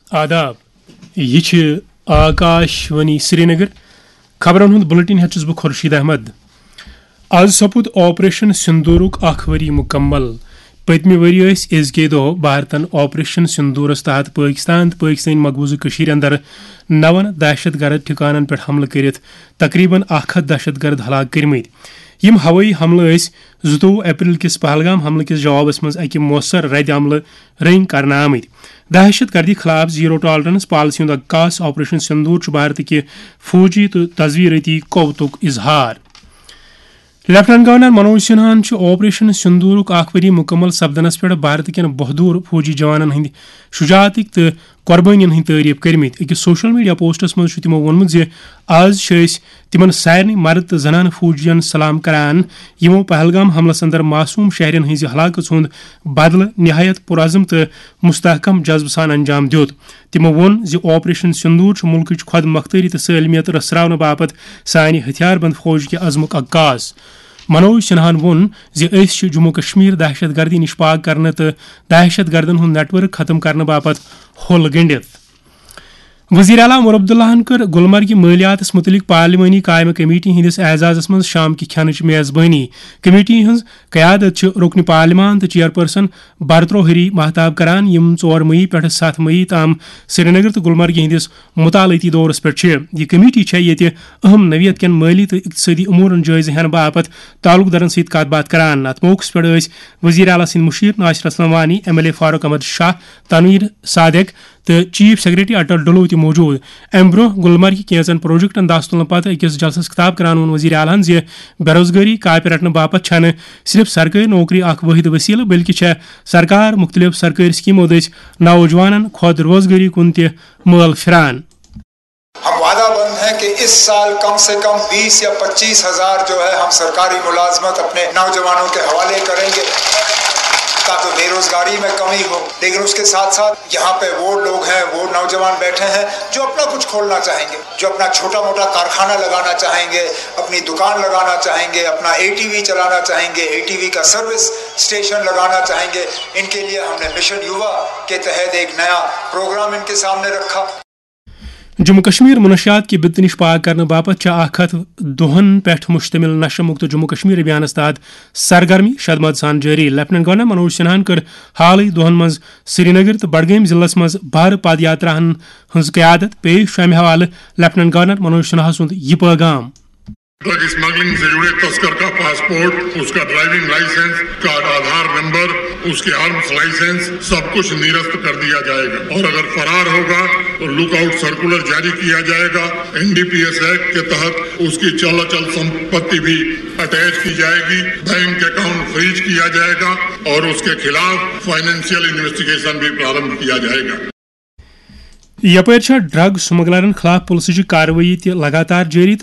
آداب یہ آکاشوانی سری نگر خبرن ہند بلٹن ہیس بہ خورشید احمد. آز سپود آپریشن سندورک اخ وری مکمل. پتمہ وری ازکے دہ بھارتن آپریشن سندورس تحت پاکستان تو پاکستانی مقبوضہ کشیر اندر 9 دہشت گرد ٹھکانن پہ حملہ کرت تقریباً 100 دہشت گرد ہلاک کرمت. یم ہوئی حملہ 22 اپریل کس پہلگام حملہ کس جوابس مز اکہ مؤثر رد عمل رنگ کرنے آمت. دہشت گردی خلاف زیرو ٹالرنس پالسی ہند عکاس آپریشن سندور بھارت کہ فوجی تو تزویرتی قوتک اظہار. لیفٹنٹ گورنر منوج سنہان آپریشن سندورک اخ وری مکمل سپدنس پہ بھارت کن بہادر فوجی جوانن ہند شجاعتک تو قربانین ہند تعریف کرمت. أکس سوشل میڈیا پوسٹس مز تمو وونمت زِ آز تمن سارے مرد تو زنان فوجین سلام کران یمو پہلگام حملس اندر معصوم شہرین ہز ہلاکت ہند بدلہ نہایت پرعزم تو مستحکم جذبہ سان انجام دیت. تمو وون زِ آپریشن سندور ملکچ خود مختاری تو سالمیت رسراؤن باپت سانہ ہتھیار بند فوج کے عزمک عکاس. منوج سنہان وون زِ أسۍ چھِ جموں کشمیر دہشت گردی نش پاک کرنے تو دہشت گردن ہند نیٹ ورک ختم کرنے باپت ہول گنڈت. وزیر اعلیٰ عمر عبداللہ کر گلمرگ مالیات متعلق پارلیمانی قائمہ کمیٹی ہندس اعزاز مز شام کی کھینچ میزبانی. کمیٹی ہز قیادت رکن پارلیمان تو چیئرپرسن برترو ہری محتاب کران یم 4 مئی پہ 7 مئی تام سری نگر تو گلمرگ ہندس مطالعاتی دورس پہ. یہ کمیٹی یہ اہم نوعیت کن مالی تو اقتصادی امورن جائزہ ہین باپت تعلق دارن ست کت بات کران. ات موقع پہ وزیر اعلیٰ سند مشیر ناصر اسلم وانی MLA فاروق احمد شاہ تنویر صادق تو چیف سیکرٹری اٹل ڈلو تہ موجود. ام برہ گلمرگ کینچن پروجیکٹن دس تلنے پتہ اکس جلسس خطاب کران وون وزیر اعلیٰ زِ بے روزگاری کاپہ رٹنے باپت چھنہ صرف سرکاری نوکری اخ واحد وسیلہ بلکہ چھ سرکار مختلف سرکاری سکیمو دس نوجوانن خود روزگاری کن تہ مل پھران. ہم وعدہ بند ہیں کہ اس سال کم سے کم 20 یا 25 ہزار جو ہے ہم سرکاری ملازمت اپنے نوجوانوں کے حوالے کریں گے تاکہ بے روزگاری میں کمی ہو. لیکن اس کے ساتھ ساتھ یہاں پہ وہ لوگ ہیں، وہ نوجوان بیٹھے ہیں جو اپنا کچھ کھولنا چاہیں گے، جو اپنا چھوٹا موٹا کارخانہ لگانا چاہیں گے، اپنی دکان لگانا چاہیں گے، اپنا ATV چلانا چاہیں گے، ATV کا سروس اسٹیشن لگانا چاہیں گے. ان کے لیے ہم نے مشن یووا کے تحت ایک نیا پروگرام ان کے سامنے رکھا. جموں کشمیر منشیات کی بت نش پاک کرنے باپت 100 دہن پہ مشتمل نشہ مکت جموں کشمیر ابھیانس تحت سرگرمی شدمت سان جاری. لیفٹنٹ گورنر منوج سنہان کر حال دہن مز سری نگر تو بڈگام ضلع مز بھار پد یاتراہن ہز قیادت پیش. امہ حوالہ لیفٹنٹ گورنر منوج سنہا سند یہ پیغام. ڈرگ اسمگلنگ سے جڑے تسکر کا پاسپورٹ، اس کا ڈرائیونگ لائسنس کا آدھار نمبر، اس کے آرمز لائسنس سب کچھ نیرست کر دیا جائے گا. اور اگر فرار ہوگا تو لک آؤٹ سرکولر جاری کیا جائے گا. NDPS ایکٹ کے تحت اس کی چل سمپتی بھی اٹیچ کی جائے گی. بینک اکاؤنٹ فریز کیا جائے گا اور اس کے خلاف فائنینشیل انویسٹیگیشن بھی پرارمبھ کیا جائے گا. یپر ڈرگ سمگلرن خلاف پولیس کاروٲیی لگاتار جاری.